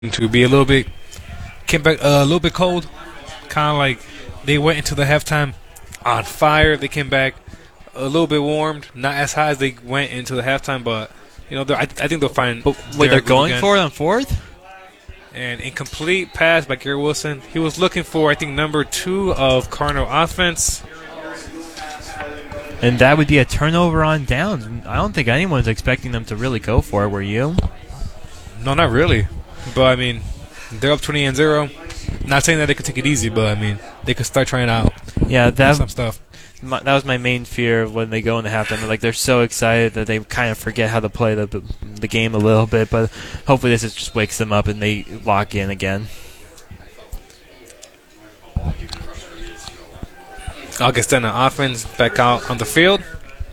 to be a little bit came back a little bit cold, kind of like they went into the halftime on fire. They came back a little bit warmed, not as high as they went into the halftime, but I think they'll find. But wait, they're going for it on fourth? An incomplete pass by Garrett Wilson. He was looking for, I think, number 2 of Cardinal offense. And that would be a turnover on downs. I don't think anyone's expecting them to really go for it, were you? No, not really. But, I mean, they're up 20-0. Not saying that they could take it easy, but, I mean, they could start trying out some stuff. That was my main fear when they go into halftime. Like, they're so excited that they kind of forget how to play the game a little bit. But hopefully this just wakes them up and they lock in again. Augustana offense back out on the field.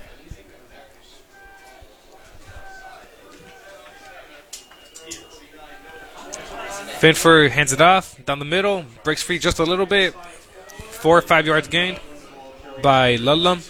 Finford hands it off down the middle, breaks free just a little bit. 4 or 5 yards gained by Ludlum.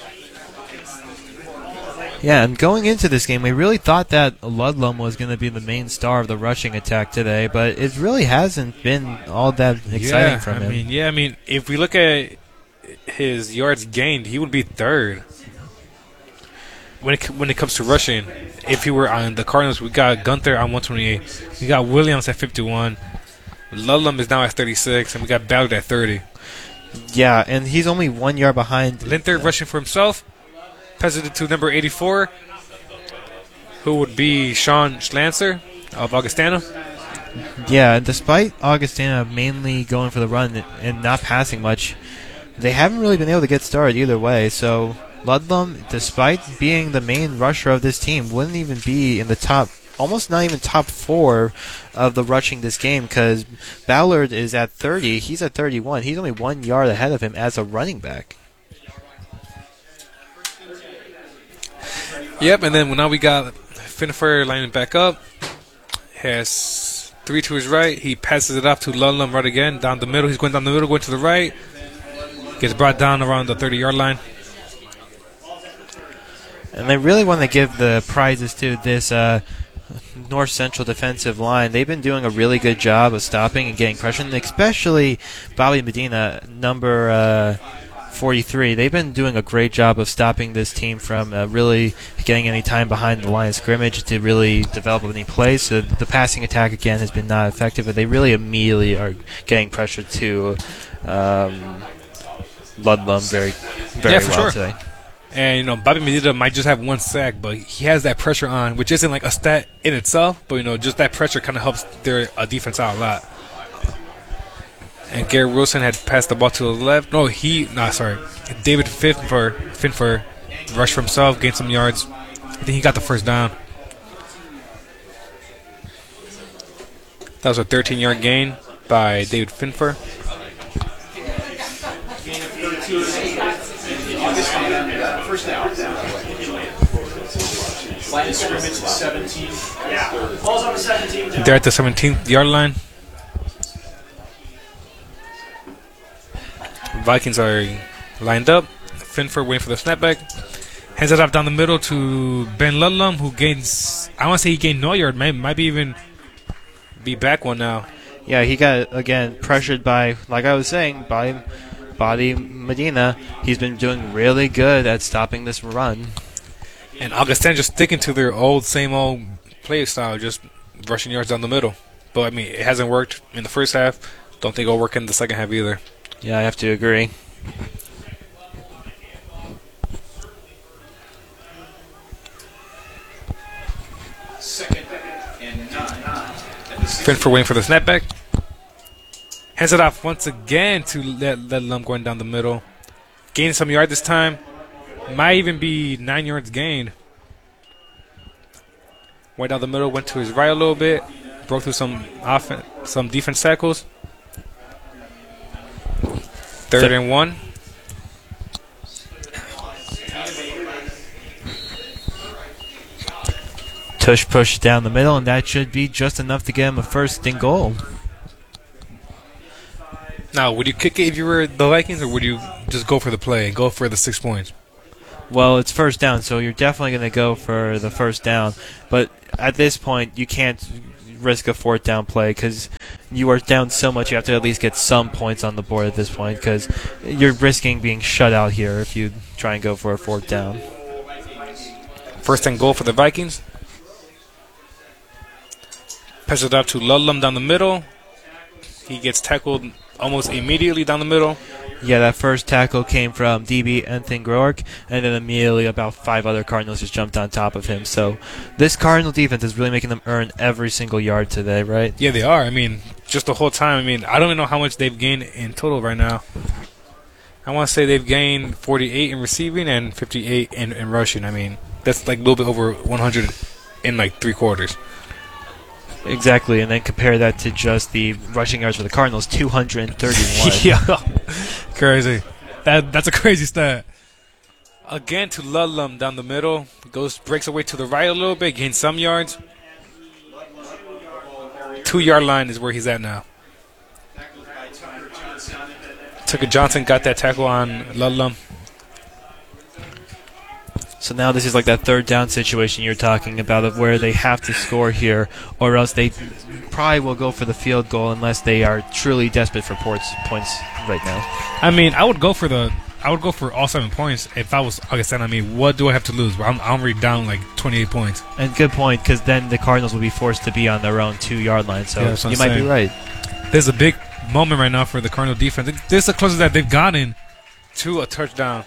Yeah, and going into this game, we really thought that Ludlum was going to be the main star of the rushing attack today, but it really hasn't been all that exciting from him. I mean, if we look at his yards gained, he would be third when it comes to rushing. If he were on the Cardinals, we got Gunther on 128, we got Williams at 51, Ludlum is now at 36, and we got Ballard at 30. Yeah, and he's only 1 yard behind. Linther rushing for himself, passes it to number 84, who would be Sean Schlancer of Augustana. Yeah, and despite Augustana mainly going for the run and not passing much, they haven't really been able to get started either way. So Ludlum, despite being the main rusher of this team, wouldn't even be in the top, almost not even top 4 of the rushing this game, because Ballard is at 30, he's at 31. He's only 1 yard ahead of him as a running back. Yep, and then now we got Finford lining back up. Has 3 to his right. He passes it off to Ludlum right again, down the middle. He's going down the middle, going to the right. Gets brought down around the 30-yard line. And they really want to give the prizes to this North Central defensive line. They've been doing a really good job of stopping and getting pressure, and especially Bobby Medina, number 43. They've been doing a great job of stopping this team from really getting any time behind the line of scrimmage to really develop any plays. So the passing attack, again, has been not effective, but they really immediately are getting pressure to Ludlum very well today. And, Bobby Medina might just have 1 sack, but he has that pressure on, which isn't like a stat in itself, but, just that pressure kind of helps their defense out a lot. And Garrett Wilson had passed the ball to the left. David Finford rushed for himself, gained some yards. I think he got the first down. That was a 13-yard gain by David Finford. First down. Line of scrimmage is 17. Ball's on the 17. They're at the 17th-yard line. Vikings are lined up. Finford waiting for the snapback. Hands it off down the middle to Ben Ludlum, who gains, I want to say he gained no yard. Might even be back one now. Yeah, he got, again, pressured by, like I was saying, by Bobby Medina. He's been doing really good at stopping this run. And Augustana just sticking to their same old play style, just rushing yards down the middle. But, I mean, it hasn't worked in the first half. Don't think it'll work in the second half either. Yeah, I have to agree. Second and 9. Finford waiting for the snapback. Hands it off once again to Ludlum going down the middle. Gaining some yard this time. Might even be 9 yards gained. Went down the middle, went to his right a little bit. Broke through some defense tackles. 3rd and 1. Tush push down the middle, and that should be just enough to get him a first and goal. Now, would you kick it if you were the Vikings, or would you just go for the play and go for the 6 points? Well, it's first down, so you're definitely going to go for the first down. But at this point, you can't risk a fourth down play because you are down so much. You have to at least get some points on the board at this point because you're risking being shut out here if you try and go for a fourth down. First and goal for the Vikings. Pass it out to Ludlam down the middle. He gets tackled almost immediately down the middle. Yeah, that first tackle came from DB Ethan Groark, and then immediately about 5 other Cardinals just jumped on top of him. So this Cardinal defense is really making them earn every single yard today, right? Yeah, they are. I mean, just the whole time. I mean, I don't even know how much they've gained in total right now. I want to say they've gained 48 in receiving and 58 in rushing. I mean, that's like a little bit over 100 in like 3 quarters. Exactly, and then compare that to just the rushing yards for the Cardinals, 231. Yeah, crazy. That's a crazy stat. Again to Ludlam down the middle. Breaks away to the right a little bit, gains some yards. 2-yard line is where he's at now. Tucker Johnson got that tackle on Ludlam. So now this is like that third down situation you're talking about of where they have to score here, or else they probably will go for the field goal unless they are truly desperate for points right now. I mean, I would go for all 7 points if I was Augustana. I mean, what do I have to lose? I'm already down like 28 points. And good point, because then the Cardinals will be forced to be on their own 2-yard line. So yeah, you might be right. There's a big moment right now for the Cardinal defense. This is the closest that they've gotten to a touchdown.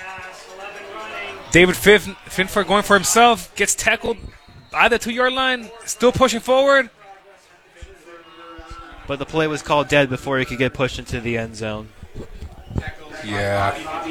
David Finford going for himself, gets tackled by the 2-yard line, still pushing forward. But the play was called dead before he could get pushed into the end zone. Yeah.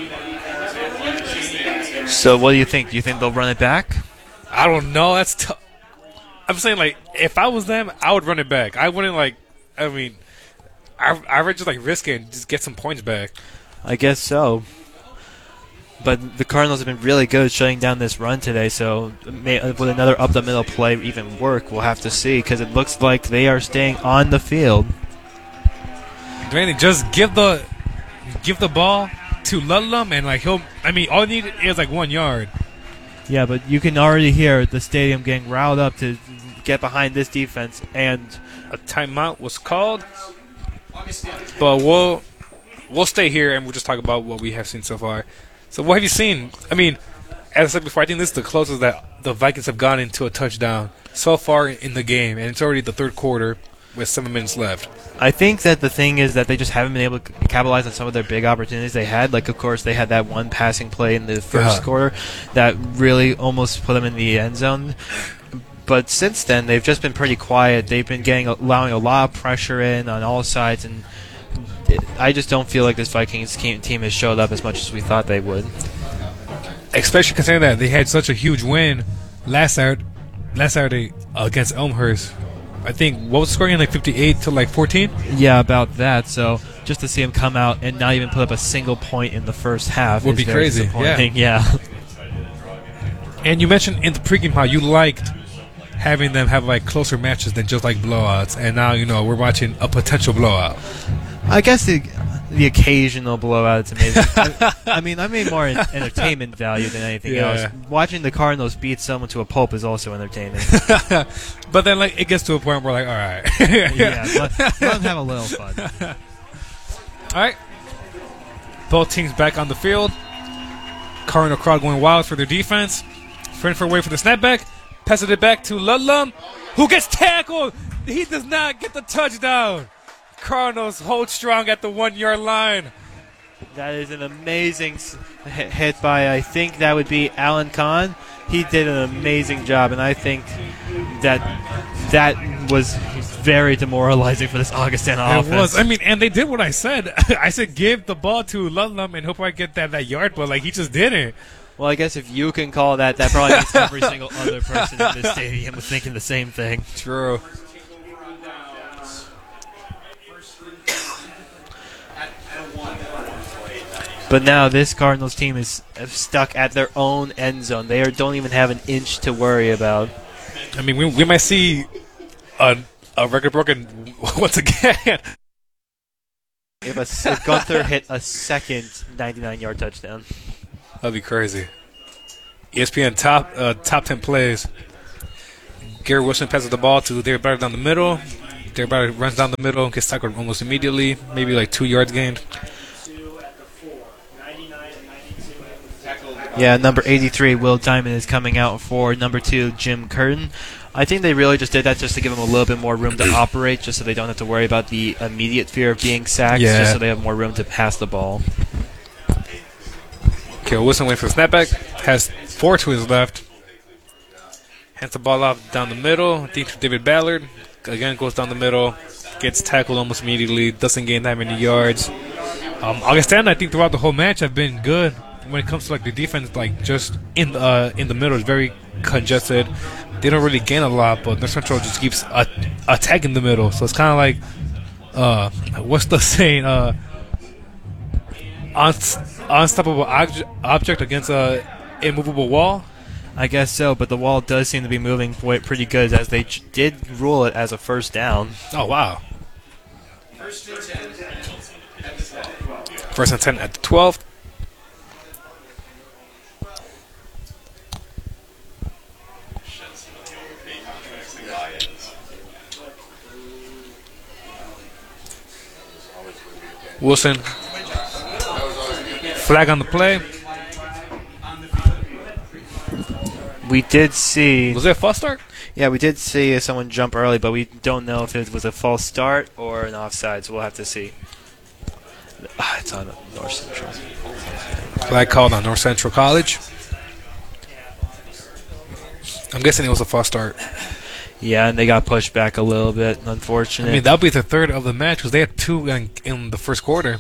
So what do you think? Do you think they'll run it back? I don't know. That's tough. I'm saying, like, if I was them, I would run it back. I wouldn't, like, I mean, I would just, like, risk it and just get some points back. I guess so. But the Cardinals have been really good at shutting down this run today, so would another up-the-middle play even work? We'll have to see, because it looks like they are staying on the field. Dwayne, just give the ball to Ludlam, and, like, all you need is, like, 1 yard. Yeah, but you can already hear the stadium getting riled up to get behind this defense, and a timeout was called. But we'll stay here, and we'll just talk about what we have seen so far. So what have you seen? I mean, as I said before, I think this is the closest that the Vikings have gotten to a touchdown so far in the game, and it's already the third quarter with 7 minutes left. I think that the thing is that they just haven't been able to capitalize on some of their big opportunities they had. Like, of course, they had that one passing play in the first quarter that really almost put them in the end zone. But since then, they've just been pretty quiet. They've been allowing a lot of pressure in on all sides, and I just don't feel like this Vikings team has showed up as much as we thought they would. Especially considering that they had such a huge win last Saturday against Elmhurst. I think, what was the score again, like 58 to like 14? Yeah, about that. So just to see them come out and not even put up a single point in the first half would be crazy. Yeah. And you mentioned in the pregame how you liked having them have like closer matches than just like blowouts, and now we're watching a potential blowout. I guess the occasional blowout, it's amazing. I mean, I mean more entertainment value than anything else. Watching the Cardinals beat someone to a pulp is also entertaining. But then, like, it gets to a point where we're like, all right. Let them have a little fun. All right. Both teams back on the field. Cardinal crowd going wild for their defense. Finford away for the snapback. Passes it back to Ludlam, who gets tackled. He does not get the touchdown. Cardinals hold strong at the 1-yard line. That is an amazing hit by, I think that would be Alan Kahn. He did an amazing job, and I think that was very demoralizing for this Augustana offense. It was. I mean, and they did what I said. I said give the ball to Ludlam and hope I get that yard, but like he just didn't. Well, I guess if you can call that probably means every single other person in this stadium was thinking the same thing. True. But now this Cardinals team is stuck at their own end zone. They don't even have an inch to worry about. I mean, we might see a record broken once again. If Gunther hit a second 99-yard touchdown. That'd be crazy. ESPN top 10 plays. Gary Wilson passes the ball to David Ballard down the middle. David Ballard runs down the middle, gets tackled almost immediately, maybe like 2 yards gained. Yeah, number 83, Will Diamond, is coming out for number 2, Jim Curtin. I think they really just did that just to give him a little bit more room to operate, just so they don't have to worry about the immediate fear of being sacked, just so they have more room to pass the ball. Okay, Wilson went for the snapback, has 4 to his left. Hands the ball off down the middle, I think to David Ballard. Again, goes down the middle, gets tackled almost immediately, doesn't gain that many yards. Augustana, I think throughout the whole match, have been good when it comes to like the defense. Like just in the middle, is very congested. They don't really gain a lot, but North Central just keeps attacking the middle. So it's kind of like, what's the saying? Unstoppable object against a immovable wall. I guess so, but the wall does seem to be moving pretty good, as they did rule it as a first down. Oh, wow. First and 10 at the 12. Wilson. Flag on the play. We did see... Was it a false start? Yeah, we did see someone jump early, but we don't know if it was a false start or an offside, so we'll have to see. It's on North Central. Flag called on North Central College. I'm guessing it was a false start. Yeah, and they got pushed back a little bit, unfortunately. I mean, that'll be the third of the match, because they had 2 in the first quarter.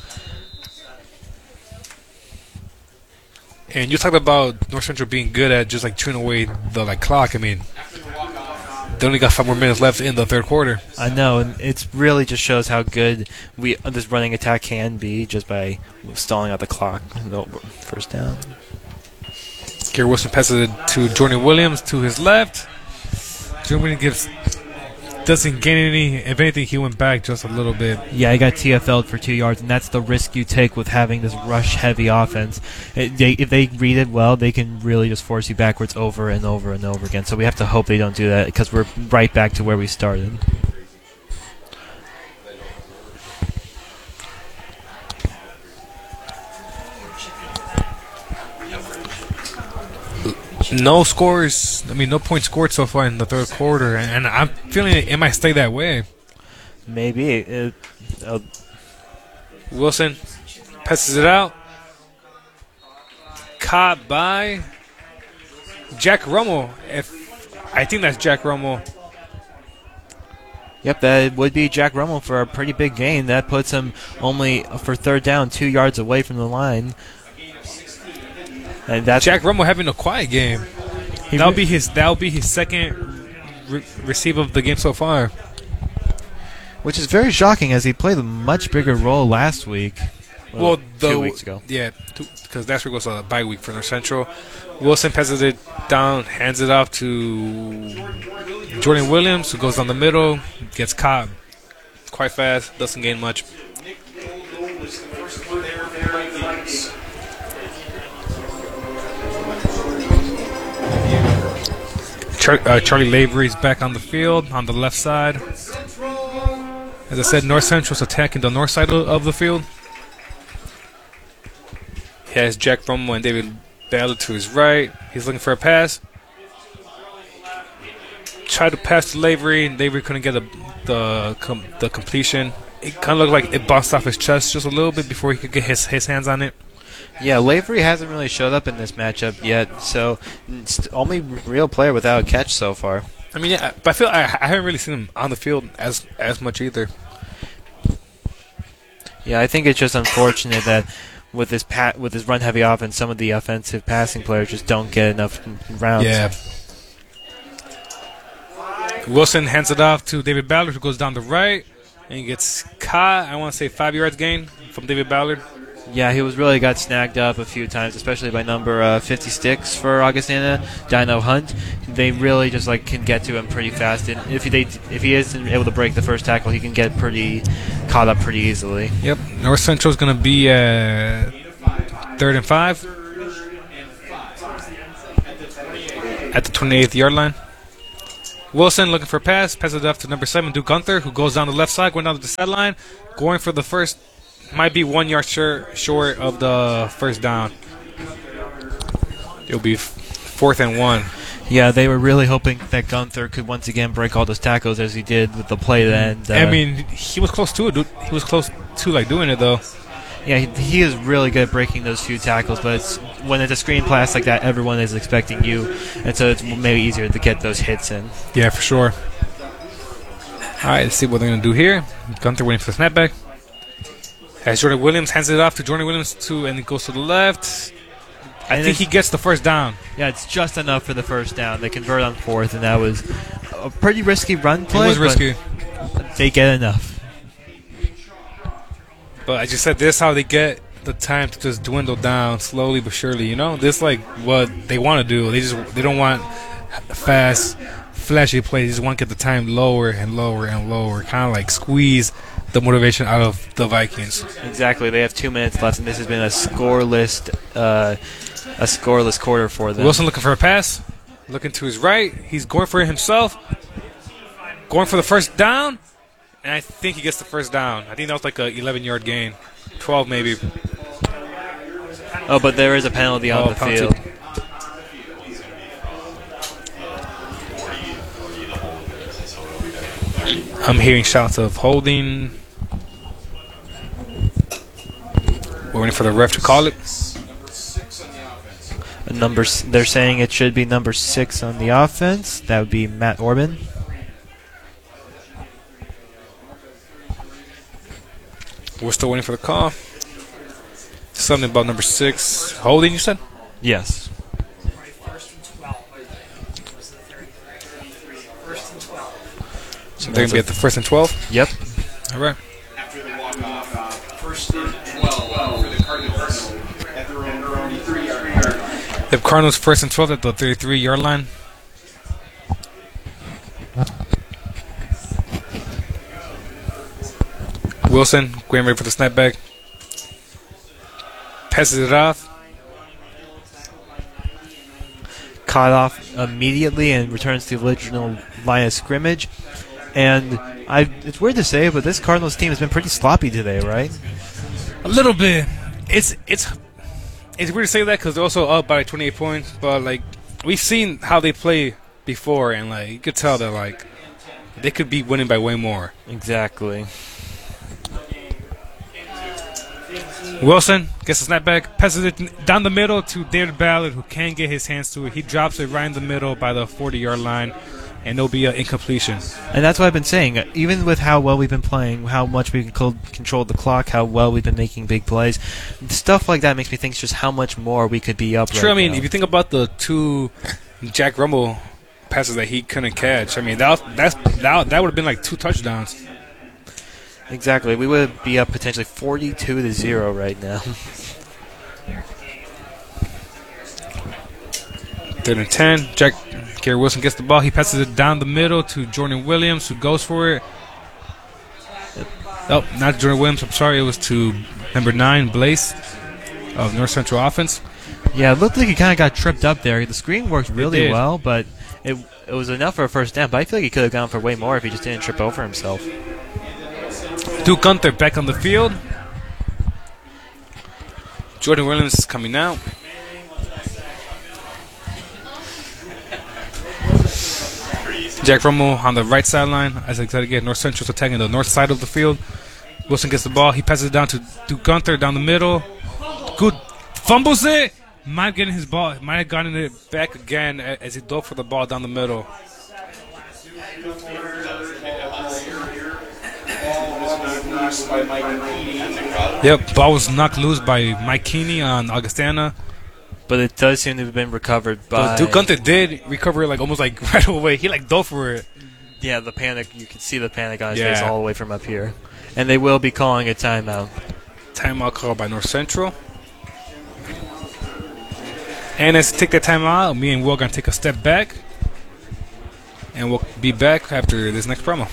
And you talked about North Central being good at just like chewing away the clock. I mean, they only got 5 more minutes left in the third quarter. I know, and it really just shows how good this running attack can be just by stalling out the clock. First down. Gary Wilson passes it to Jordan Williams to his left. Jordan Williams doesn't gain any. If anything, he went back just a little bit. Yeah, he got TFL'd for 2 yards, and that's the risk you take with having this rush-heavy offense. If they read it well, they can really just force you backwards over and over and over again. So we have to hope they don't do that, because we're right back to where we started. No scores. I mean, no points scored so far in the third quarter, and I'm feeling it might stay that way. Maybe. Wilson passes it out. Caught by Jack Rummel. I think that's Jack Rummel. Yep, that would be Jack Rummel for a pretty big gain. That puts him only for third down 2 yards away from the line. And that's Jack Rummel having a quiet game. That'll be his second receive of the game so far. Which is very shocking, as he played a much bigger role last week. Well, 2 weeks ago. Yeah, because last week was a bye week for North Central. Wilson passes it down, hands it off to Jordan Williams, who goes down the middle, gets caught quite fast, doesn't gain much. Charlie Lavery's back on the field on the left side. As I said, North Central's attacking the north side of the field. He has Jack Rummel and David Ballard to his right. He's looking for a pass. Tried to pass to Lavery, and Lavery couldn't get the completion. It kind of looked like it bounced off his chest just a little bit before he could get his hands on it. Yeah, Lavery hasn't really showed up in this matchup yet, so it's the only real player without a catch so far. I mean, yeah, but I feel I haven't really seen him on the field as much either. Yeah, I think it's just unfortunate that with this run-heavy offense, some of the offensive passing players just don't get enough rounds. Yeah. Wilson hands it off to David Ballard, who goes down the right, and he gets caught. I want to say 5 yards gain from David Ballard. Yeah, he really got snagged up a few times, especially by number 56 for Augustana, Dino Hunt. They really just can get to him pretty fast, and if he isn't able to break the first tackle, he can get caught up pretty easily. Yep, North Central is going to be 3rd and 5 at the 28th yard line. Wilson looking for a pass. Passes it off to number 7, Duke Gunther, who goes down the left side, going down to the sideline. Going for the first, might be 1 yard short of the first down. It'll be 4th and 1. Yeah, they were really hoping that Gunther could once again break all those tackles as he did with the play then. I mean, he was close to it. He was close to doing it though. Yeah, he is really good at breaking those few tackles, but when it's a screen pass like that, everyone is expecting you, and so it's maybe easier to get those hits in. Yeah, for sure. All right, let's see what they're going to do here. Gunther waiting for the snapback. As Jordan Williams hands it off to Jordan Williams, and it goes to the left. I think he gets the first down. Yeah, it's just enough for the first down. They convert on 4th, and that was a pretty risky run play. It was risky. They get enough. But I just said this is how they get the time to just dwindle down slowly but surely. You know, this is like what they want to do. They don't want fast, flashy plays. They just want to get the time lower and lower and lower, kind of like squeeze the motivation out of the Vikings. Exactly. They have 2 minutes left, and this has been a scoreless quarter for them. Wilson looking for a pass, looking to his right. He's going for it himself, going for the first down. And I think he gets the first down. I think that was like a 11-yard gain. 12 maybe. Oh, but there is a penalty on the field. I'm hearing shouts of holding. We're waiting for the ref to call it. They're saying it should be number 6 on the offense. That would be Matt Orban. We're still waiting for the call. Something about number 6. Holding, you said? Yes. So they're going to be at the 1st and 12? Yep. All right. After the walk-off, 1st and 12 for the Cardinals at their own 33-yard line. The Cardinals 1st and 12 at the 33-yard line. Wilson going ready for the snapback. Passes it off. Caught off immediately and returns to the original line of scrimmage. And it's weird to say, but this Cardinals team has been pretty sloppy today, right? A little bit. It's weird to say that because they're also up by 28 points. But like we've seen how they play before, and like you could tell that like they could be winning by way more. Exactly. Wilson gets the snapback, passes it down the middle to David Ballard, who can't get his hands to it. He drops it right in the middle by the 40-yard line, and there'll be an incompletion. And that's what I've been saying. Even with how well we've been playing, how much we can control the clock, how well we've been making big plays, stuff like that makes me think just how much more we could be up True, right I mean, now. if you think about the 2 Jack Rumble passes that he couldn't catch, I mean, that would have been like 2 touchdowns. Exactly. We would be up potentially 42-0 right now. 3rd and 10. Gary Wilson gets the ball. He passes it down the middle to Jordan Williams, who goes for it. Oh, not Jordan Williams. I'm sorry. It was to number 9, Blaze of North Central Offense. Yeah, it looked like he kind of got tripped up there. The screen worked really did. well, but it was enough for a first down. But I feel like he could have gone for way more if he just didn't trip over himself. Duke Gunther back on the field. Jordan Williams is coming out. Jack Rummel on the right sideline. As I said again, North Central's attacking the north side of the field. Wilson gets the ball. He passes it down to Duke Gunther down the middle. Good. Fumbles it. Might have gotten his ball. Might have gotten it back again as he dove for the ball down the middle. Yep, ball was knocked loose by Mike Keeney on Augustana. But it does seem to have been recovered by... But Duke Gunther did recover it almost right away. He dove for it. Yeah, the panic. You can see the panic on his Yeah. face all the way from up here. And they will be calling a timeout. Timeout called by North Central. And as we take that timeout, me and Will are going to take a step back. And we'll be back after this next promo.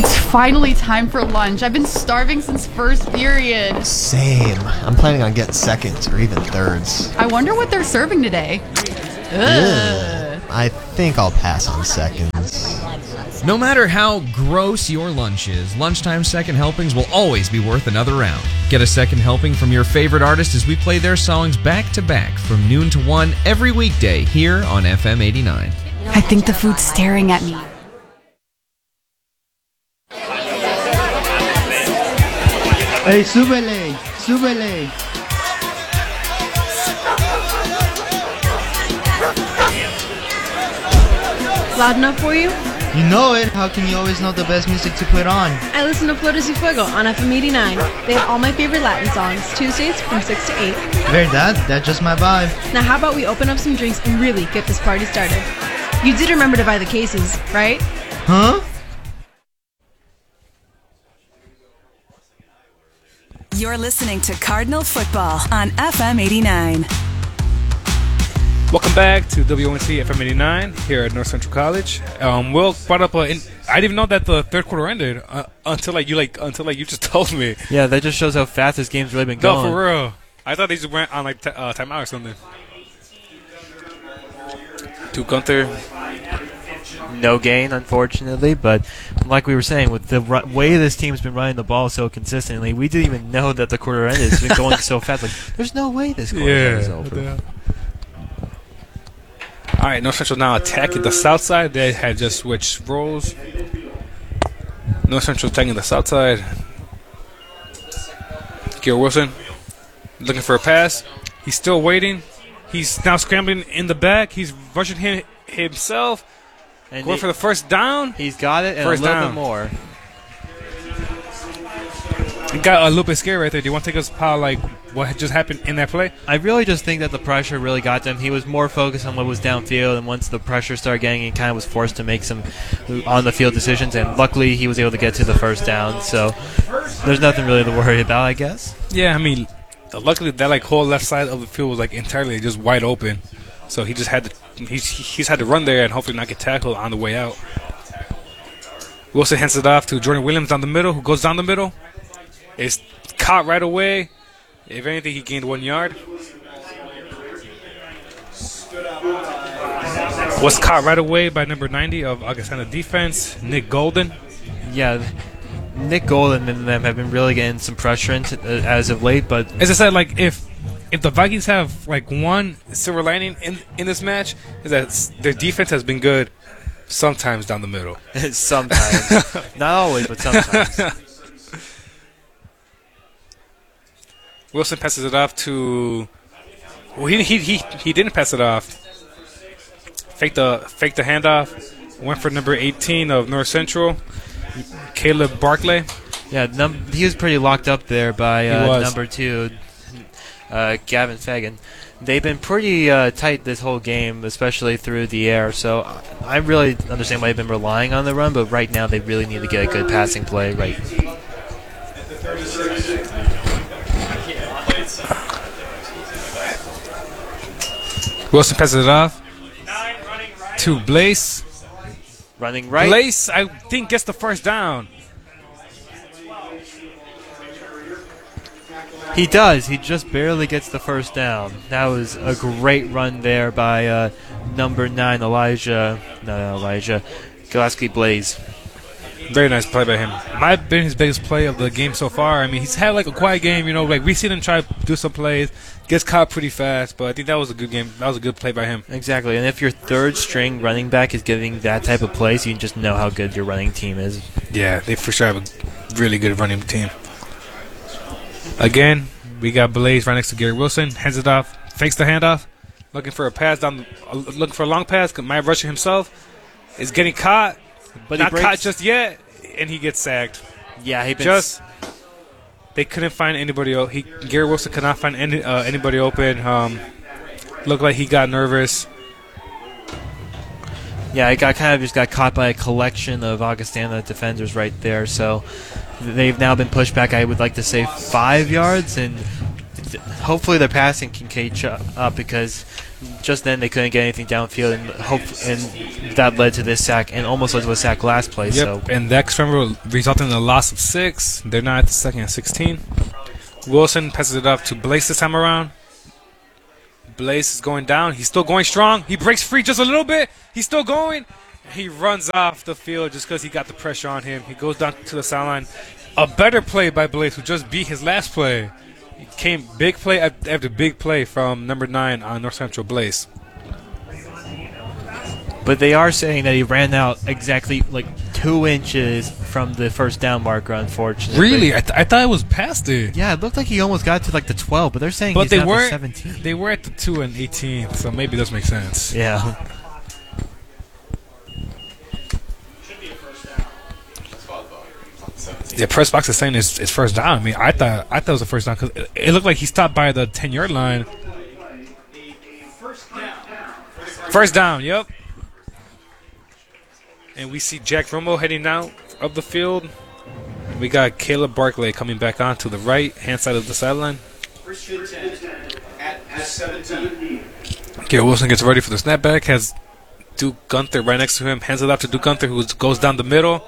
It's finally time for lunch. I've been starving since first period. Same. I'm planning on getting seconds or even thirds. I wonder what they're serving today. Ugh. I think I'll pass on seconds. No matter how gross your lunch is, lunchtime second helpings will always be worth another round. Get a second helping from your favorite artist as we play their songs back to back from noon to 1 every weekday here on FM 89. I think the food's staring at me. Hey, súbele, súbele. Loud enough for you? You know it. How can you always know the best music to put on? I listen to Flores y Fuego on FM 89. They have all my favorite Latin songs, Tuesdays from 6 to 8. Verdad? That's just my vibe. Now how about we open up some drinks and really get this party started? You did remember to buy the cases, right? Huh? You're listening to Cardinal Football on FM 89. Welcome back to WNC FM 89 here at North Central College. Will brought up I didn't even know that the third quarter ended until you just told me. Yeah, that just shows how fast this game's really been going. No, for real. I thought they just went on like timeout or something. To Gunther. No gain, unfortunately, but like we were saying, with the way this team's been running the ball so consistently, we didn't even know that the quarter ended. It's been going so fast. Like, there's no way this quarter is over. All right, North Central now attacking the south side. They had just switched roles. North Central attacking the south side. Garrett Wilson looking for a pass. He's still waiting. He's now scrambling in the back. He's rushing himself. And going for the first down. He's got it and first a little down. bit more. He got a little bit scared right there. Do you want to take us how like what just happened in that play? I really just think that the pressure really got to him. He was more focused on what was downfield, and once the pressure started getting, he kind of was forced to make some on-the-field decisions, and luckily he was able to get to the first down. So there's nothing really to worry about, I guess. Yeah, I mean, luckily that like whole left side of the field was like entirely just wide open, so he just had to he's had to run there and hopefully not get tackled on the way out. Wilson hands it off to Jordan Williams down the middle, who goes down the middle. It's caught right away. If anything, he gained 1 yard. Was caught right away by number 90 of Augustana defense, Nick Golden. Yeah, Nick Golden and them have been really getting some pressure as of late. But as I said, like if the Vikings have like one silver lining in this match, is that their defense has been good sometimes down the middle. Sometimes, not always, but sometimes. Wilson passes it off to. Well, he didn't pass it off. Faked the handoff. Went for number 18 of North Central, Caleb Barclay. Yeah, he was pretty locked up there by number 2, Gavin Fagan. They've been pretty tight this whole game, especially through the air. So I really understand why they've been relying on the run, but right now they really need to get a good passing play right. Wilson passes it off to Blaze. Running right. Blaze, I think, gets the first down. He does. He just barely gets the first down. That was a great run there by number 9, Gillespie Blaze. Very nice play by him. Might have been his biggest play of the game so far. I mean, he's had like a quiet game, you know, like we've seen him try to do some plays, gets caught pretty fast, but I think that was a good game. That was a good play by him. Exactly, and if your third string running back is giving that type of plays, you just know how good your running team is. Yeah, they for sure have a really good running team. Again, we got Blaze right next to Gary Wilson, hands it off, fakes the handoff, looking for a pass looking for a long pass, might rush it himself, is getting caught. But not caught just yet, and he gets sacked. Yeah, they couldn't find anybody. Gary Wilson could not find anybody open. Looked like he got nervous. Yeah, he got caught by a collection of Augustana defenders right there. So they've now been pushed back. I would like to say 5 yards, and hopefully their passing can catch up because just then they couldn't get anything downfield, and that led to this sack and almost led to a sack last play. Yep, So and that scramble resulted in a loss of 6. They're now at the second and 16. Wilson passes it up to Blaze this time around. Blaze is going down. He's still going strong. He breaks free just a little bit. He's still going. He runs off the field just because he got the pressure on him. He goes down to the sideline. A better play by Blaze, who just beat his last play. He came big play after big play from number 9 on North Central, Blaze. but they are saying that he ran out exactly like 2 inches from the first down marker, unfortunately. Really? I thought it was past it. Yeah, it looked like he almost got to like the 12, but they're saying But he's they down to were 17. They were at the 2 and 18, so maybe it does make sense. Yeah. Yeah, press box is saying it's first down. I mean, I thought it was a first down because it looked like he stopped by the 10-yard line. First down, yep. And we see Jack Romo heading out of the field. We got Caleb Barkley coming back on to the right-hand side of the sideline. First and 10 at the 17. Garrett Wilson gets ready for the snapback, has Duke Gunther right next to him, hands it off to Duke Gunther, who goes down the middle.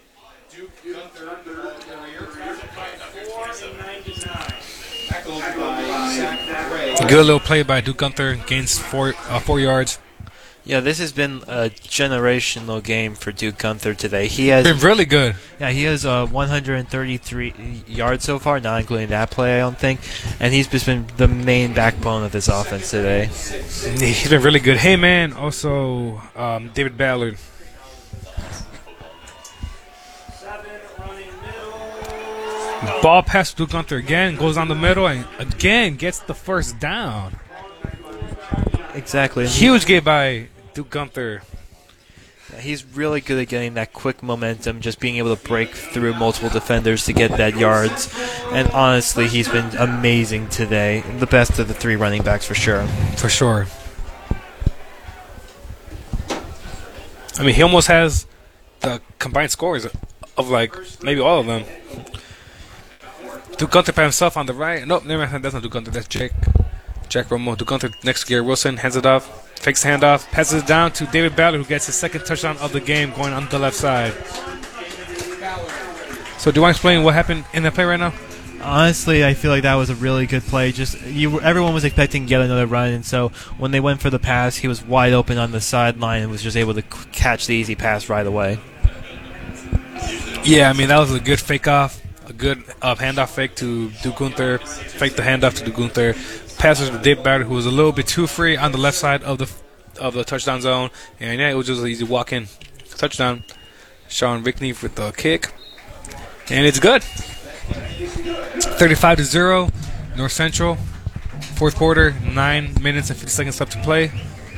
Good little play by Duke Gunther, gains 4 yards. Yeah, this has been a generational game for Duke Gunther today. He has Been really good. Yeah, he has 133 yards so far, not including that play, I don't think. And he's just been the main backbone of this offense today. He's been really good. Hey, man, also David Ballard. Ball pass to Duke Gunther again, goes on the middle, and again gets the first down. Exactly. Huge game by Duke Gunther. Yeah, he's really good at getting that quick momentum, just being able to break through multiple defenders to get that yards. And honestly, he's been amazing today. The best of the 3 running backs for sure. For sure. I mean, he almost has the combined scores of like maybe all of them. Duke Gunther by himself on the right. Nope, never mind. That's not Duke Gunther. That's Jack Romo. Duke Gunther next to Garrett Wilson. Hands it off. Fakes the handoff. Passes it down to David Ballard, who gets his second touchdown of the game going on the left side. So do I explain what happened in that play right now? Honestly, I feel like that was a really good play. Everyone was expecting to get another run, and so when they went for the pass, he was wide open on the sideline and was just able to catch the easy pass right away. Yeah, I mean, that was a good fake off. A good handoff fake to Duke Gunther. Fake the handoff to Duke Gunther. Passes to David Ballard, who was a little bit too free on the left side of the touchdown zone. And yeah, it was just an easy walk-in touchdown. Sean Rickney with the kick. And it's good. 35-0, North Central. Fourth quarter, 9 minutes and 50 seconds left to play.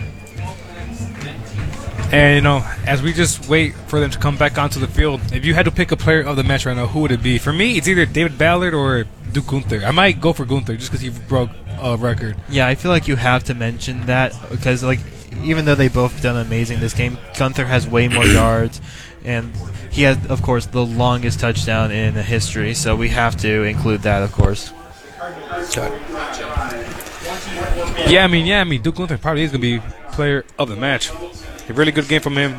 And, you know, as we just wait for them to come back onto the field, if you had to pick a player of the match right now, who would it be? For me, it's either David Ballard or Duke Gunther. I might go for Gunther just because he broke a record. Yeah, I feel like you have to mention that because, like, even though they both done amazing this game, Gunther has way more yards, and he has, of course, the longest touchdown in history, so we have to include that, of course. Yeah, I mean, Duke Gunther probably is going to be player of the match. A really good game from him.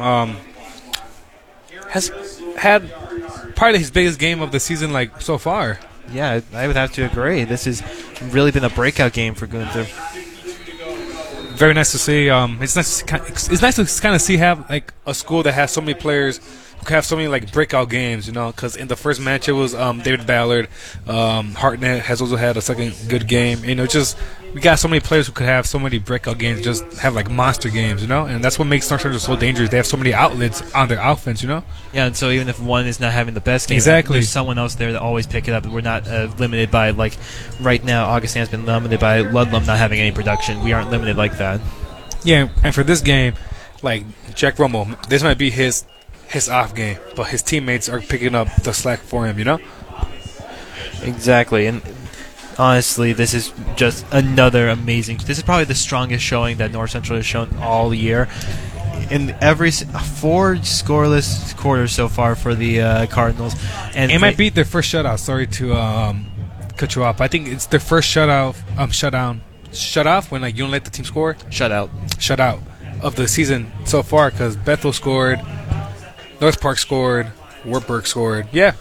Has had probably his biggest game of the season, like, so far. Yeah, I would have to agree. This has really been a breakout game for Gunther. Very nice to see. It's nice to kind of see have like a school that has so many players who can have so many like breakout games. You know, because in the first match it was David Ballard. Hartnett has also had a second good game. You know, just we got so many players who could have so many breakout games, just have like monster games. You know, and that's what makes North Central so dangerous. They have so many outlets on their offense. You know. Yeah, and so even if one is not having the best game, exactly, there's someone else there that always pick it up. We're not limited by, like, right now, Augustine's been limited by Ludlam not having any production. We aren't limited like that. Yeah, and for this game, like, Jack Romo, this might be his off game, but his teammates are picking up the slack for him, you know? Exactly, and honestly, this is just another amazing... This is probably the strongest showing that North Central has shown all year. In every 4 scoreless quarters so far for the Cardinals. And it might be their first shutout. Sorry to cut you off. I think it's their first shutout, shutoff when like you don't let the team score. Shutout of the season so far because Bethel scored, North Park scored, Wartburg scored. Yeah.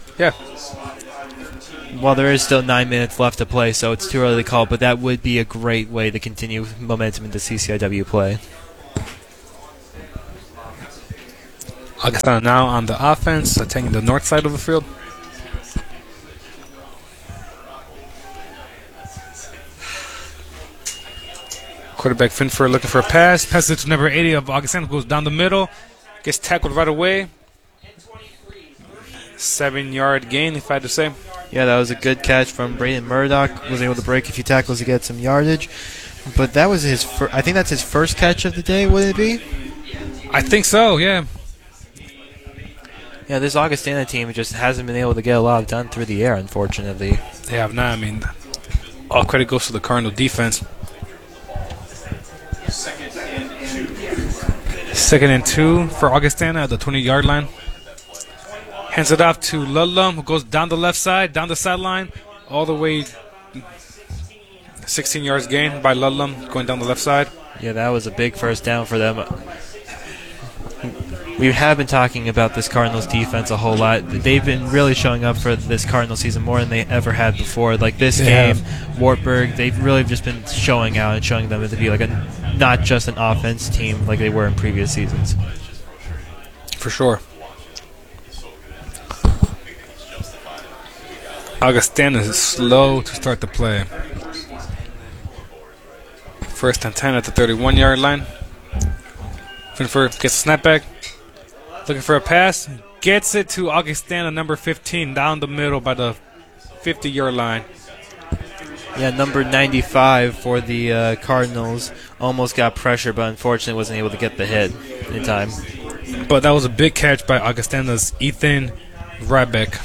Well, there is still 9 minutes left to play, so it's too early to call, but that would be a great way to continue momentum into CCIW play. Augustana now on the offense, attacking the north side of the field. Quarterback Finfer looking for a pass. Passes it to number 80 of Augustana, goes down the middle. Gets tackled right away. 7-yard gain, if I had to say. Yeah, that was a good catch from Braden Murdoch. Was able to break a few tackles to get some yardage. But that was his I think that's his first catch of the day, would it be? I think so, yeah. Yeah, this Augustana team just hasn't been able to get a lot done through the air, unfortunately. They have not. I mean, all credit goes to the Cardinal defense. 2nd and 2 for Augustana at the 20-yard line. Hands it off to Ludlum, who goes down the left side, down the sideline, all the way 16 yards gain by Ludlum going down the left side. Yeah, that was a big first down for them. We have been talking about this Cardinals defense a whole lot. They've been really showing up for this Cardinals season more than they ever had before. Like this game, Wartburg, they've really just been showing out and showing them to be like not just an offense team like they were in previous seasons. For sure. Augustana is slow to start the play. 1st and 10 at the 31-yard line. Finfer gets a snapback. Looking for a pass. Gets it to Augustana, number 15, down the middle by the 50-yard line. Yeah, number 95 for the Cardinals almost got pressure, but unfortunately wasn't able to get the hit in time. But that was a big catch by Augustana's Ethan Rybeck.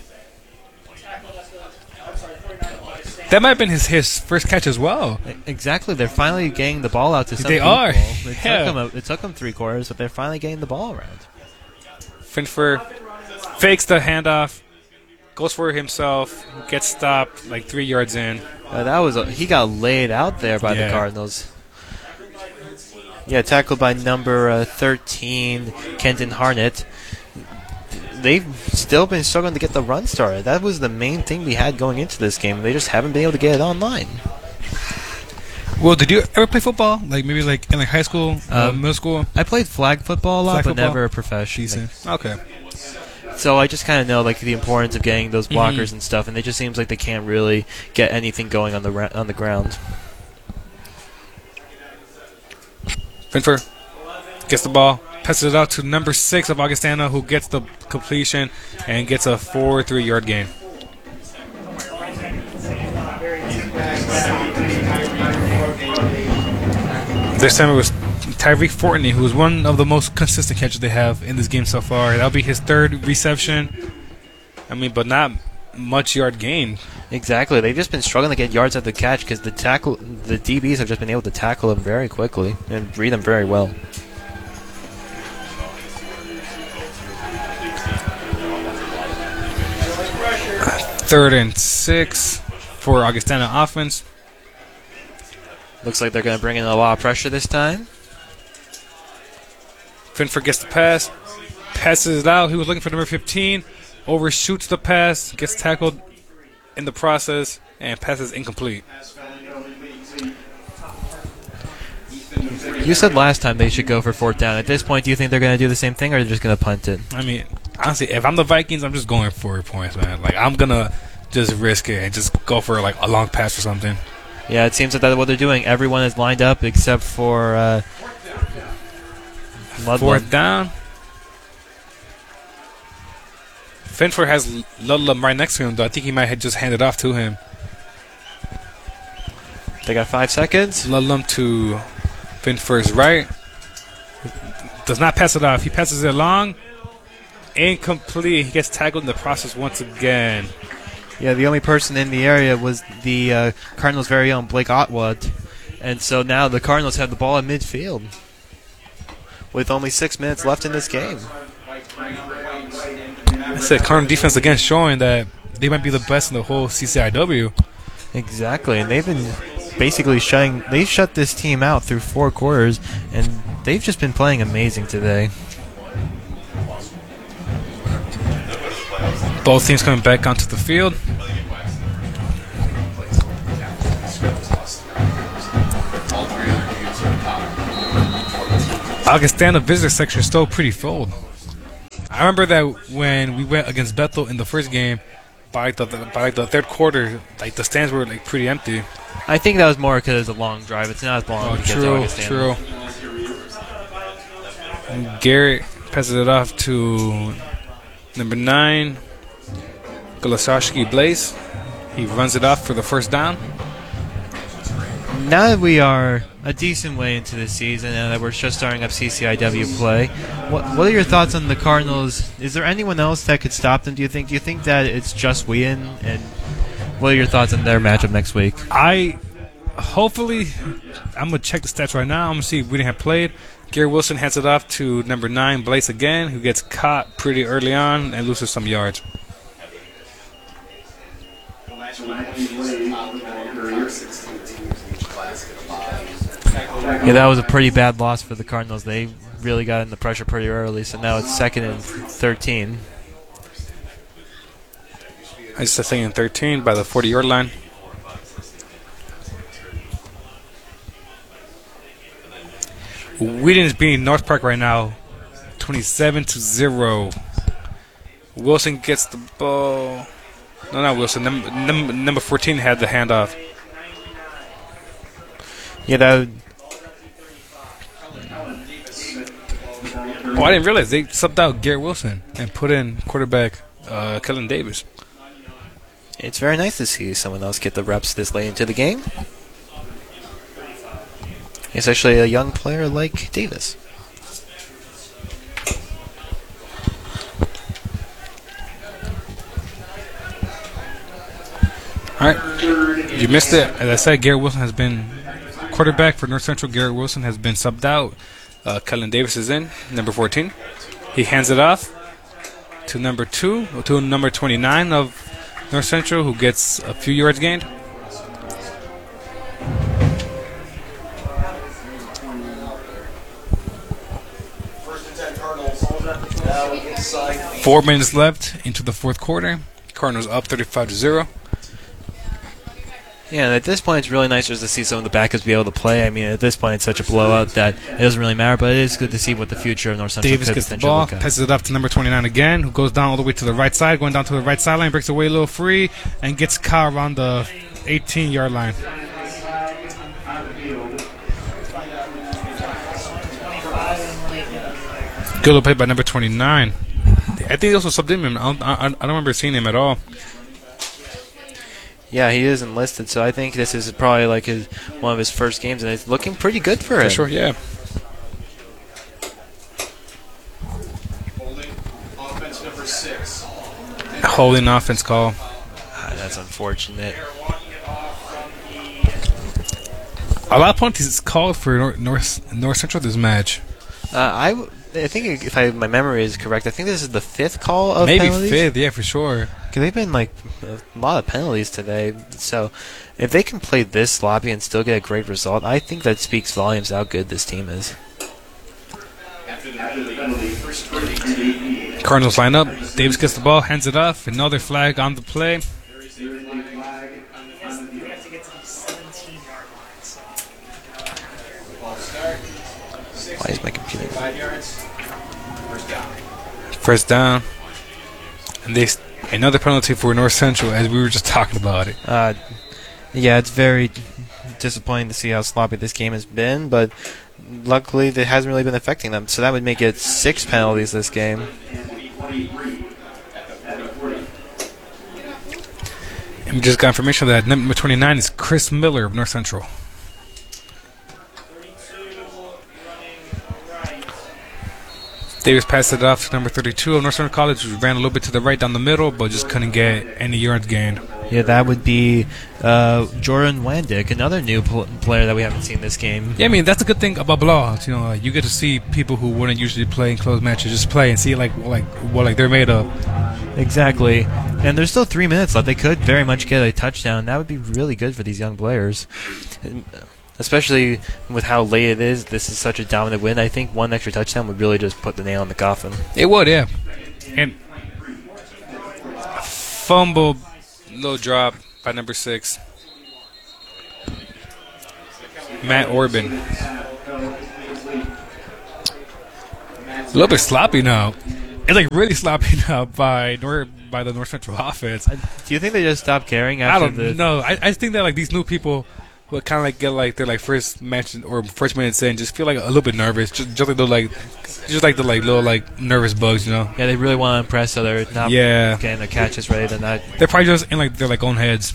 That might have been his first catch as well. Exactly. They're finally getting the ball out to some people. Are. It took them 3 quarters, but they're finally getting the ball around. Finfer fakes the handoff, goes for it himself, gets stopped like 3 yards in. He got laid out there by the Cardinals. Yeah, tackled by number 13, Kenton Harnett. They've still been struggling to get the run started. That was the main thing we had going into this game. They just haven't been able to get it online. Well, did you ever play football? Like maybe like in like high school, middle school? I played flag football a lot, but never professionally. Okay. So I just kind of know like the importance of getting those blockers and stuff, and it just seems like they can't really get anything going on the ground. Finfer gets the ball. Passes it out to number 6 of Augustana, who gets the completion and gets a 3-yard gain. This time it was Tyreek Fortney, who was one of the most consistent catches they have in this game so far. That'll be his 3rd reception. I mean, but not much yard gain. Exactly. They've just been struggling to get yards at the catch because the DBs have just been able to tackle them very quickly and read them very well. Third and 6 for Augustana offense. Looks like they're going to bring in a lot of pressure this time. Finfer gets the pass. Passes it out. He was looking for number 15. Overshoots the pass. Gets tackled in the process. And passes incomplete. You said last time they should go for 4th down. At this point, do you think they're going to do the same thing, or are they just going to punt it? I mean, honestly, if I'm the Vikings, I'm just going for points, man. Like, I'm going to just risk it and just go for, like, a long pass or something. Yeah, it seems like that's what they're doing. Everyone is lined up except for 4th down. Finfer has Ludlum right next to him, though. I think he might have just handed off to him. They got 5 seconds. Ludlum to Finfer's right. Does not pass it off. He passes it long. Incomplete. He gets tackled in the process once again. Yeah, the only person in the area was the Cardinals' very own Blake Otwood. And so now the Cardinals have the ball in midfield with only 6 minutes left in this game. I said Cardinal defense again showing that they might be the best in the whole CCIW. Exactly, and they've been basically they shut this team out through 4 quarters, and they've just been playing amazing today. Both teams coming back onto the field. Augustana visitor section is still pretty full. I remember that when we went against Bethel in the first game, by the third quarter, like the stands were like pretty empty. I think that was more because it's a long drive. It's not as long to get to Augustana. True. And Garrett passes it off to number 9, Golosowski Blaze. He runs it off for the first down. Now that we are a decent way into the season and that we're just starting up CCIW play, what are your thoughts on the Cardinals? Is there anyone else that could stop them, do you think? Do you think that it's just Wheaton? And what are your thoughts on their matchup next week? I'm going to check the stats right now. I'm going to see if Wheaton have played. Gary Wilson hands it off to number 9, Blaze again, who gets caught pretty early on and loses some yards. Yeah, that was a pretty bad loss for the Cardinals. They really got in the pressure pretty early, so now it's 2nd and 13. It's 2nd and 13 by the 40-yard line. Wheaton is beating North Park right now, 27-0. Wilson gets the ball. No, not Wilson. Number 14 had the handoff. Yeah, Oh, I didn't realize they subbed out Garrett Wilson and put in quarterback Kellen Davis. it's very nice to see someone else get the reps this late into the game. Especially a young player like Davis. All right, you missed it. As I said, Garrett Wilson has been quarterback for North Central. Garrett Wilson has been subbed out. Kellen Davis is in, number 14. He hands it off to number 29 of North Central, who gets a few yards gained. Four minutes left into the fourth quarter. Cardinals up 35-0. Yeah, and at this point, it's really nice just to see some of the backups be able to play. I mean, at this point, it's such a blowout that it doesn't really matter, but it is good to see what the future of North Central Davis could gets the potentially ball, look at. passes it up to number 29 again, who goes down all the way to the right side, going down to the right sideline, breaks away a little free, and gets caught around the 18-yard line. Good little play by number 29. I think he also subbed him. I don't remember seeing him at all. Yeah, he is enlisted, so I think this is probably like one of his first games, and it's looking pretty good for him. For sure, yeah. Holding offense number 6. Holding offense call. That's unfortunate. A lot of penalties called for North Central this match. I think if my memory is correct, I think this is the 5th call of Maybe penalties. 5th, yeah, for sure. Because they've been like a lot of penalties today. So if they can play this sloppy and still get a great result, I think that speaks volumes how good this team is. Cardinals line up. Davis gets the ball, hands it off. Another flag on the play. Why is my computer? 5 yards. First down. And another penalty for North Central, as we were just talking about it. Yeah, it's very disappointing to see how sloppy this game has been, but luckily it hasn't really been affecting them. So that would make it 6 penalties this game. And we just got information that number 29 is Chris Miller of North Central. Davis passed it off to number 32 of North Central College, who ran a little bit to the right down the middle, but just couldn't get any yards gained. Yeah, that would be Jordan Wandick, another new player that we haven't seen this game. Yeah, I mean, that's a good thing about blowouts. You know, you get to see people who wouldn't usually play in close matches just play and see what they're made of. Exactly. And there's still 3 minutes left. They could very much get a touchdown. That would be really good for these young players. Especially with how late it is, this is such a dominant win. I think one extra touchdown would really just put the nail in the coffin. It would, yeah. And fumble, low drop by number 6. Matt Orban. A little bit sloppy now. It's like really sloppy now by the North Central offense. Do you think they just stopped caring after I don't know. I think that like these new people will kind of like get like their like first match or first minutes in, just feel like a little bit nervous, just like the little like nervous bugs, you know. Yeah, they really want to impress, so they're not getting their catches ready. They're probably just in like their like own heads.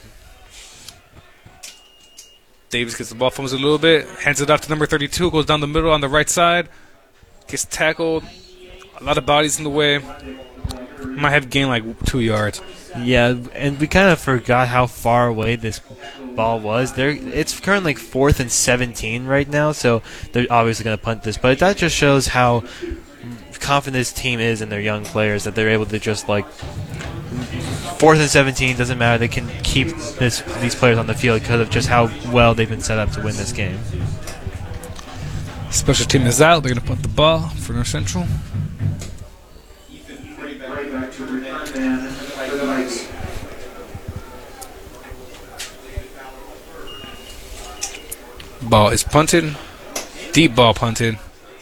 Davis gets the ball, fumbles a little bit, hands it off to number 32, goes down the middle on the right side, gets tackled. A lot of bodies in the way. Might have gained like 2 yards. Yeah, and we kind of forgot how far away this ball was. It's currently 4th and 17 right now, so they're obviously going to punt this. But that just shows how confident this team is in their young players, that they're able to just like 4th and 17, doesn't matter. They can keep these players on the field because of just how well they've been set up to win this game. Special team is out. They're going to punt the ball for North Central. Ball is punted. Deep ball punted.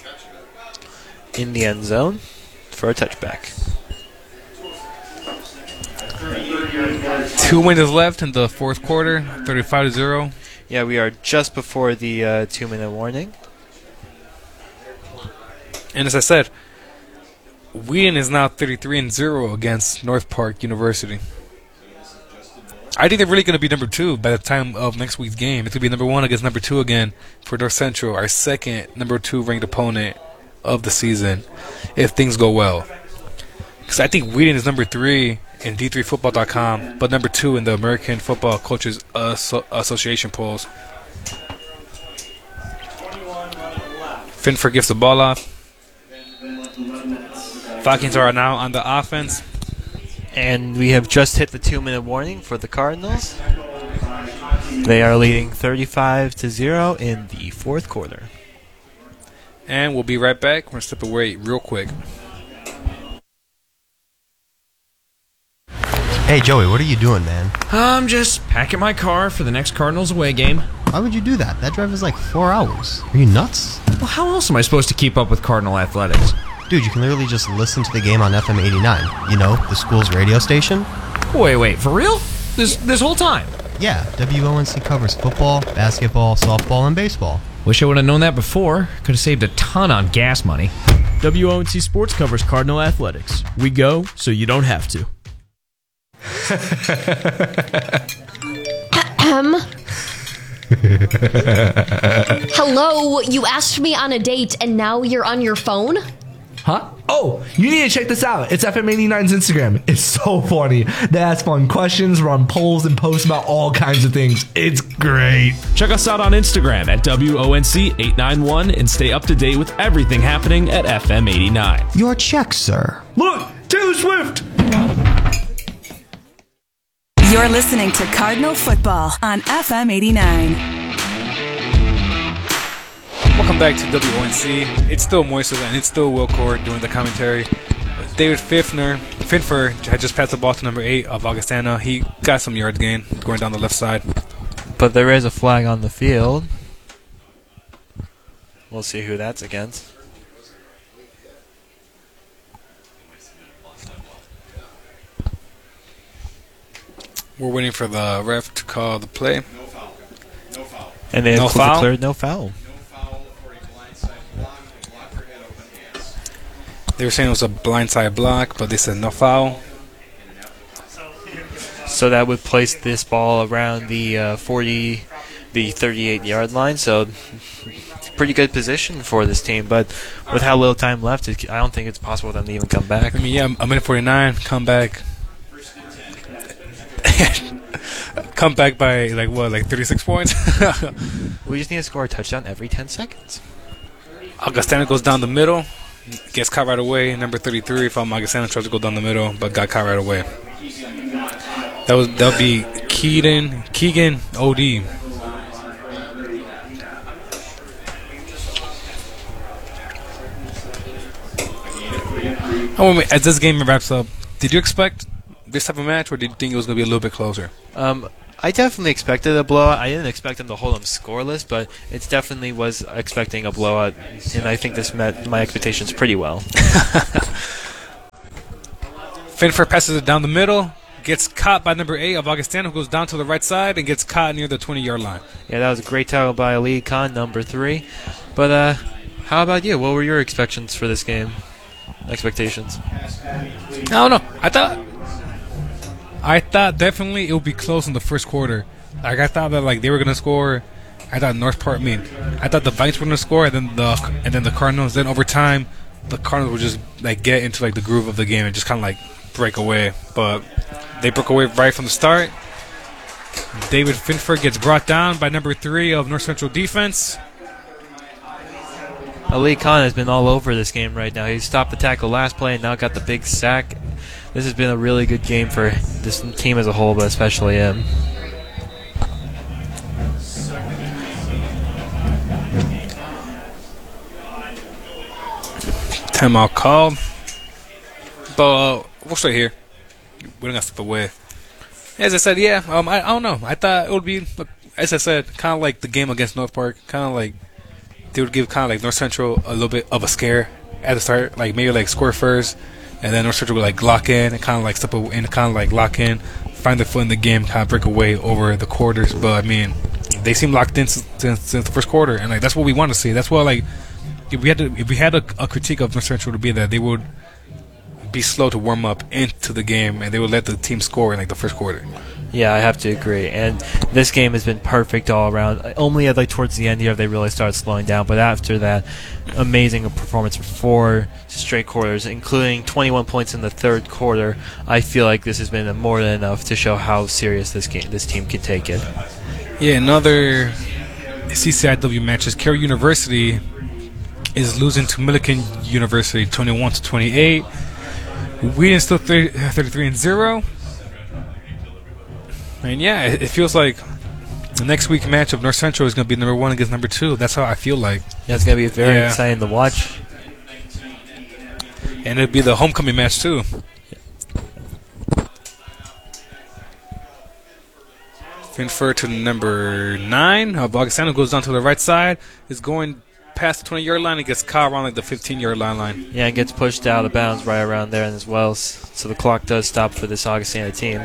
In the end zone for a touchback. 2 minutes left in the fourth quarter. 35-0. Yeah, we are just before the 2-minute warning. And as I said, Wheaton is now 33-0 against North Park University. I think they're really going to be number 2 by the time of next week's game. It's going to be number 1 against number 2 again for North Central, our second number 2 ranked opponent of the season, if things go well. Because I think Wheaton is number 3 in D3Football.com, but number 2 in the American Football Coaches Association polls. Finford gives the ball off. Vikings are now on the offense. And we have just hit the 2-minute warning for the Cardinals. They are leading 35-0 in the fourth quarter. And we'll be right back. We're going to step away real quick. Hey, Joey, what are you doing, man? I'm just packing my car for the next Cardinals away game. Why would you do that? That drive is like 4 hours. Are you nuts? Well, how else am I supposed to keep up with Cardinal athletics? Dude, you can literally just listen to the game on FM 89. You know, the school's radio station. Wait, for real? This whole time? Yeah, WONC covers football, basketball, softball, and baseball. Wish I would have known that before. Could have saved a ton on gas money. WONC Sports covers Cardinal athletics. We go so you don't have to. Hello, you asked me on a date and now you're on your phone? Huh? Oh, you need to check this out. It's FM89's Instagram. It's so funny. They ask fun questions, run polls, and post about all kinds of things. It's great. Check us out on Instagram at WONC891 and stay up to date with everything happening at FM89. Your check, sir. Look, Taylor Swift! You're listening to Cardinal Football on FM 89. Welcome back to WONC. It's still Moises and it's still Will Court doing the commentary. David Finford had just passed the ball to number 8 of Augustana. He got some yards gain going down the left side. But there is a flag on the field. We'll see who that's against. We're waiting for the ref to call the play. No foul. No foul. And they No have foul? declared no foul. They were saying it was a blindside block, but they said no foul. So that would place this ball around the 38-yard line. So pretty good position for this team. But with how little time left, I don't think it's possible for them to even come back. I mean, yeah, a minute 49, come back. Come back by, like 36 points? We just need to score a touchdown every 10 seconds. Augustana goes down the middle. gets caught right away. Number 33 from Augustana tries to go down the middle, but got caught right away. That'll be Keegan OD. Oh, wait, as this game wraps up, did you expect this type of match, or did you think it was going to be a little bit closer? I definitely expected a blowout. I didn't expect them to hold them scoreless, but it definitely was expecting a blowout, and I think this met my expectations pretty well. Finford passes it down the middle, gets caught by number 8 of Augustana, who goes down to the right side and gets caught near the 20-yard line. Yeah, that was a great tackle by Ali Khan, number 3. But how about you? What were your expectations for this game? Expectations? I don't know. I thought definitely it would be close in the first quarter. Like I thought that like they were gonna score. I thought I thought the Vikings were gonna score, and then the Cardinals. Then over time, the Cardinals would just like get into like the groove of the game and just kind of like break away. But they broke away right from the start. David Finford gets brought down by number 3 of North Central defense. Ali Khan has been all over this game right now. He stopped the tackle last play and now got the big sack. This has been a really good game for this team as a whole, but especially him. Timeout called. But we'll stay here. We don't got to step away. As I said, I don't know. I thought it would be, as I said, kind of like the game against North Park. Kind of like they would give kind of like North Central a little bit of a scare at the start, like maybe like score first, and then North Central would like lock in and kind of like step away and kind of like lock in, find their foot in the game, kind of break away over the quarters. But I mean, they seem locked in since the first quarter, and like that's what we want to see. That's what like if we had a critique of North Central to be that they would be slow to warm up into the game, and they would let the team score in like the first quarter. Yeah, I have to agree. And this game has been perfect all around. Only at like towards the end here they really started slowing down. But after that, amazing performance for 4 straight quarters, including 21 points in the third quarter. I feel like this has been more than enough to show how serious this team can take it. Yeah, another CCIW matches. Carroll University is losing to Millikan University 21-28. Wheaton still 33-0. And yeah, it feels like the next week match of North Central is going to be number 1 against number 2. That's how I feel like. Yeah, it's going to be very exciting to watch. And it'll be the homecoming match too. Finford to number 9 of Augustana, goes down to the right side, is going past the 20-yard line and gets caught around like the 15-yard line. Yeah, and gets pushed out of bounds right around there as well. So the clock does stop for this Augustana team.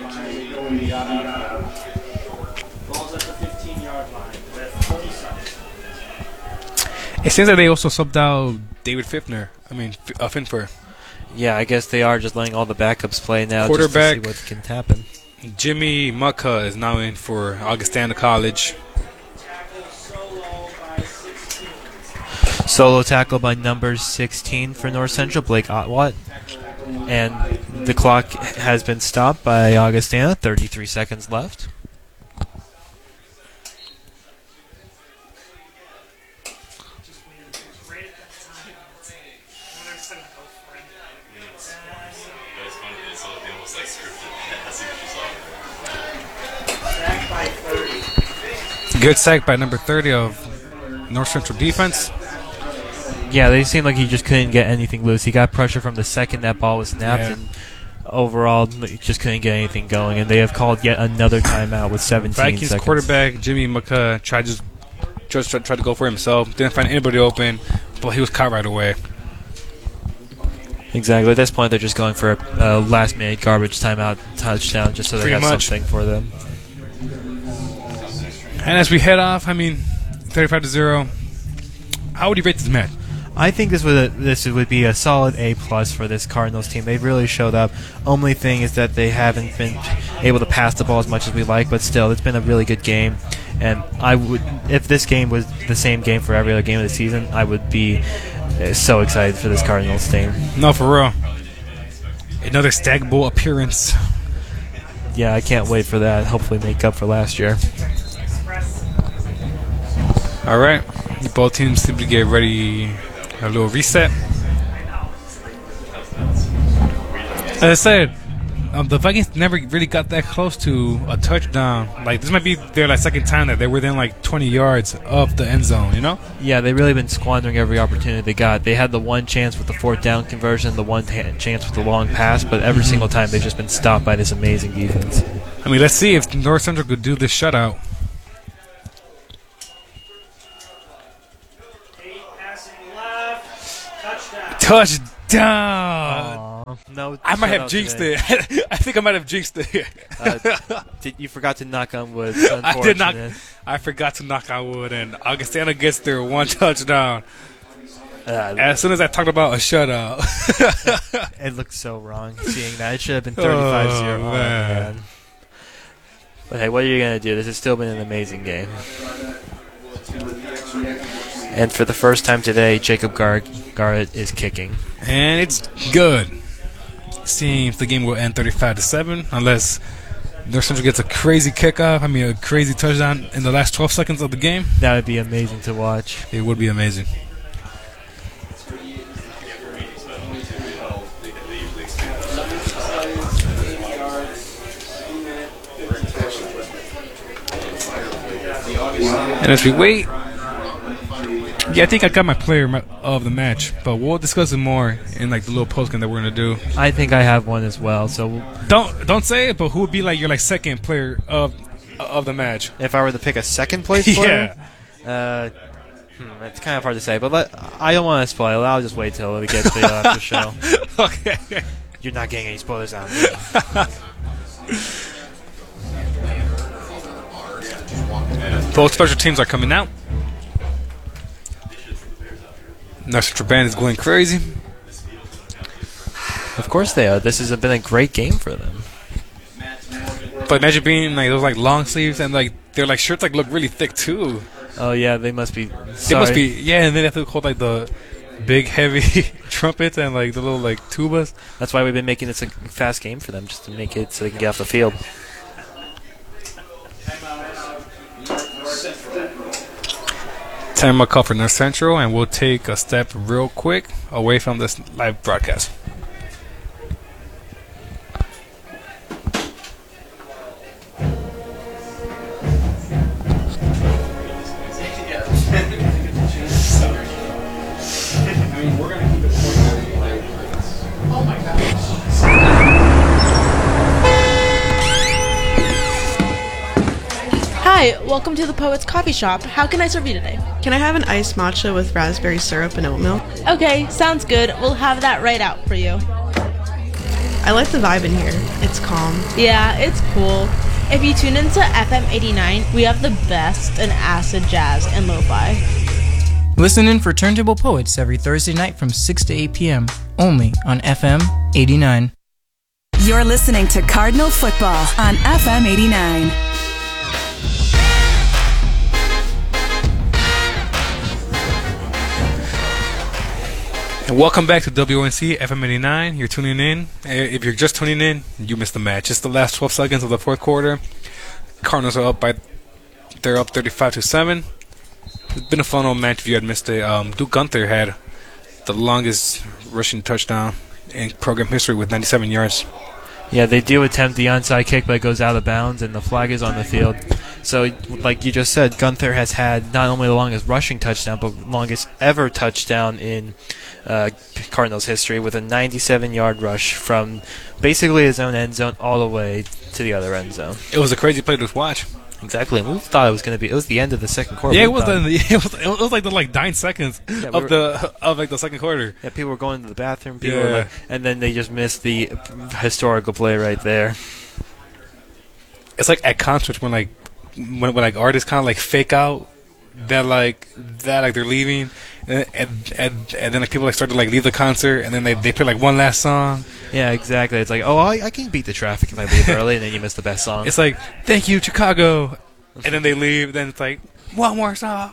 It seems like they also subbed out David Finford. Yeah, I guess they are just letting all the backups play now Quarterback, just to see what can happen. Jimmy Mucka is now in for Augustana College. Solo tackle by number 16 for North Central, Blake Otwat. And the clock has been stopped by Augustana. 33 seconds left. Good sack by number 30 of North Central defense. Yeah, they seemed like he just couldn't get anything loose. He got pressure from the second that ball was snapped, and overall just couldn't get anything going. And they have called yet another timeout with 17 Vikings seconds. Quarterback Jimmy Mucka tried to go for himself. Didn't find anybody open, but he was caught right away. Exactly. At this point, they're just going for a last-minute garbage timeout touchdown just so they have something for them. And as we head off, 35-0. How would you rate this match? I think this would be a solid A+ for this Cardinals team. They've really showed up. Only thing is that they haven't been able to pass the ball as much as we like, but still, it's been a really good game. And if this game was the same game for every other game of the season, I would be so excited for this Cardinals team. No, for real. Another Stag Bowl appearance. Yeah, I can't wait for that. Hopefully make up for last year. All right. Both teams seem to get ready, a little reset. As I said, the Vikings never really got that close to a touchdown. Like, this might be their like second time that they were within like 20 yards of the end zone, you know? Yeah, they've really been squandering every opportunity they got. They had the one chance with the fourth down conversion, the one chance with the long pass, but every single time they've just been stopped by this amazing defense. I mean, let's see if North Central could do this shutout. Touchdown! No, I might have jinxed it. I think I might have jinxed it. You forgot to knock on wood. I did not. I forgot to knock on wood, and Augustana gets their one touchdown. As soon as I talked about a shutout, it looked so wrong seeing that. It should have been 35-0. Oh, man. But hey, what are you going to do? This has still been an amazing game. And for the first time today, Jacob Garrett is kicking. And it's good. Seems the game will end 35-7 unless North Central gets a crazy kickoff. I mean, a crazy touchdown in the last 12 seconds of the game. That would be amazing to watch. It would be amazing. And as we wait, yeah, I think I got my player of the match, but we'll discuss it more in like the little postgame that we're gonna do. I think I have one as well. So don't say it, but who would be like your like second player of the match? If I were to pick a second place player, it's kind of hard to say. But I don't want to spoil it. I'll just wait till we get to the after show. Okay. You're not getting any spoilers out of me. Both special teams are coming out. North Central Band is going crazy. Of course they are. This has been a great game for them. But imagine being like those like long sleeves and like their like shirts like look really thick too. Oh yeah, they must be. They must be. Yeah, and they have to hold like the big heavy trumpets and like the little like tubas. That's why we've been making this a fast game for them, just to make it so they can get off the field. Timeout call for North Central, and we'll take a step real quick away from this live broadcast. Hi, welcome to the Poet's Coffee Shop. How can I serve you today? Can I have an iced matcha with raspberry syrup and oat milk? Okay, sounds good. We'll have that right out for you. I like the vibe in here. It's calm. Yeah, it's cool. If you tune into FM 89, we have the best in acid jazz and lo-fi. Listen in for Turntable Poets every Thursday night from 6 to 8 p.m. only on FM 89. You're listening to Cardinal Football on FM 89. And welcome back to WNC FM 89. You're tuning in. If you're just tuning in, you missed the match. It's the last 12 seconds of the fourth quarter. Cardinals are they're up 35-7. It's been a fun old match if you had missed it. Duke Gunther had the longest rushing touchdown in program history with 97 yards. Yeah, they do attempt the onside kick, but it goes out of bounds, and the flag is on the field. So, like you just said, Gunther has had not only the longest rushing touchdown, but longest ever touchdown in Cardinals history with a 97-yard rush from basically his own end zone all the way to the other end zone. It was a crazy play to watch. Exactly. And we thought it was going to be. It was the end of the second quarter. Yeah, it was like the 9 seconds of the second quarter. Yeah, people were going to the bathroom. People were like, and then they just missed the historical play right there. It's like at concerts when like artists kind of like fake out that they're leaving, and then like people like start to like leave the concert, and then they play like one last song. Yeah, exactly. It's like, oh, I can beat the traffic if I leave early, and then you miss the best song. It's like, thank you, Chicago, and then they leave. Then it's like, one more song.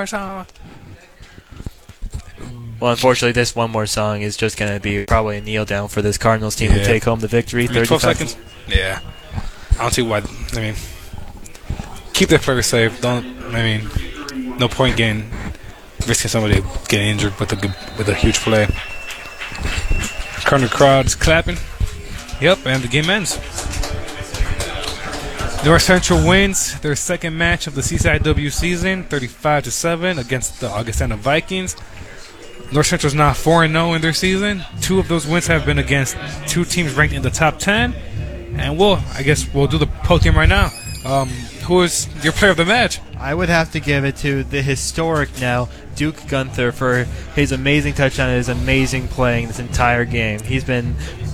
Well, unfortunately, this one more song is just going to be probably a kneel down for this Cardinals team to take home the victory. 12 seconds. Yeah, I don't see why. I mean, keep their players safe. No point risking somebody getting injured with a huge play. Cardinal crowd's clapping. Yep, and the game ends. North Central wins their second match of the CCIW season, 35-7 against the Augustana Vikings. North Central's now 4-0 in their season. 2 of those wins have been against 2 teams ranked in the top 10. And I guess we'll do the podium right now. Who is your player of the match? I would have to give it to the historic now Duke Gunther for his amazing touchdown and his amazing playing this entire game. He's been